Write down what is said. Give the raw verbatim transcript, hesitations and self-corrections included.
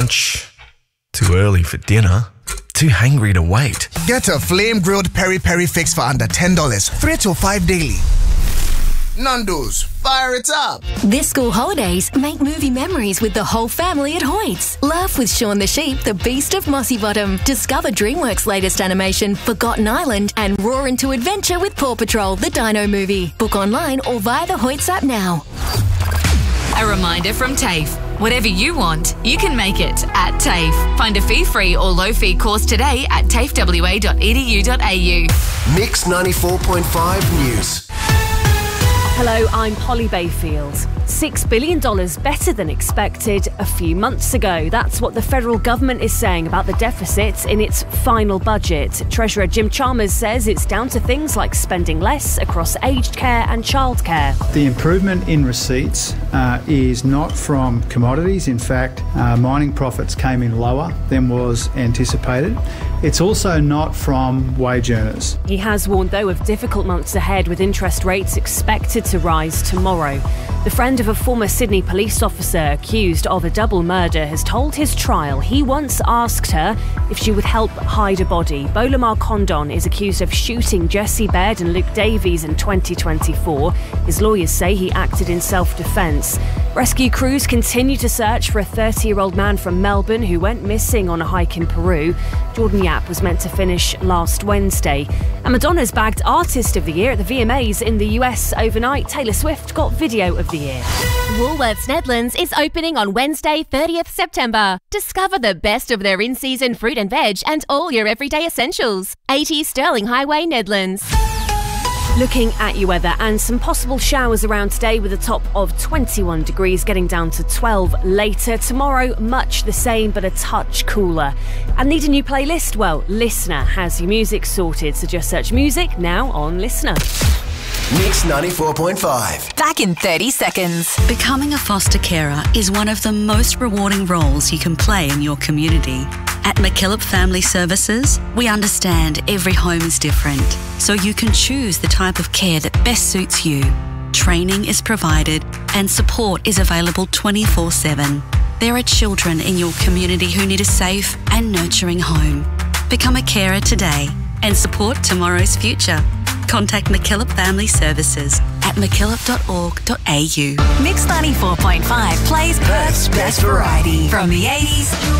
lunch. Too early for dinner. Too hangry to wait. Get a flame-grilled peri-peri fix for under ten dollars. Three to five daily. Nando's, fire it up. This school holidays, make movie memories with the whole family at Hoyts. Laugh with Shaun the Sheep, the Beast of Mossy Bottom. Discover DreamWorks' latest animation, Forgotten Island, and roar into adventure with Paw Patrol, the Dino movie. Book online or via the Hoyts app now. A reminder from TAFE. Whatever you want, you can make it at TAFE. Find a fee-free or low-fee course today at tafe w a dot e d u dot a u. Mix ninety-four point five News. Hello, I'm Polly Bayfield. six billion dollars better than expected a few months ago. That's what the federal government is saying about the deficit in its final budget. Treasurer Jim Chalmers says it's down to things like spending less across aged care and childcare. The improvement in receipts uh, is not from commodities. In fact, uh, mining profits came in lower than was anticipated. It's also not from wage earners. He has warned, though, of difficult months ahead with interest rates expected to rise tomorrow. The friend of a former Sydney police officer accused of a double murder has told his trial he once asked her if she would help hide a body. Bolamar Condon is accused of shooting Jesse Baird and Luke Davies in twenty twenty-four. His lawyers say he acted in self-defence. Rescue crews continue to search for a thirty-year-old man from Melbourne who went missing on a hike in Peru. Jordan Yap was meant to finish last Wednesday. And Madonna's bagged Artist of the Year at the V M As in the U S overnight. Taylor Swift got Video of the Year. Woolworths Nedlands is opening on Wednesday, thirtieth September. Discover the best of their in-season fruit and veg and all your everyday essentials. eighty Sterling Highway, Nedlands. Looking at your weather and some possible showers around today with a top of twenty-one degrees, getting down to twelve later. Tomorrow, much the same, but a touch cooler. And need a new playlist? Well, Listener has your music sorted, so just search music now on Listener. Mix ninety-four point five. Back in thirty seconds. Becoming a foster carer is one of the most rewarding roles you can play in your community. At McKillop Family Services, we understand every home is different, so you can choose the type of care that best suits you. Training is provided and support is available twenty-four seven. There are children in your community who need a safe and nurturing home. Become a carer today and support tomorrow's future. Contact McKillop Family Services at mckillop dot org dot a u. Mix ninety-four point five plays Perth's best variety from the eighties